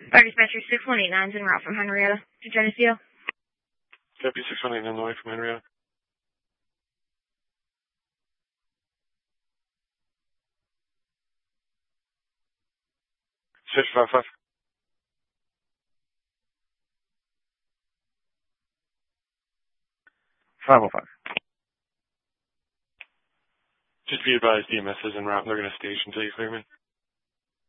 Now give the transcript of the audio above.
Fire dispatcher 6189's en route from Henrietta to Geneseo. Copy 6189 on the way from Henrietta. 655. Just be advised, EMS is en route and they're going to station until you clear me.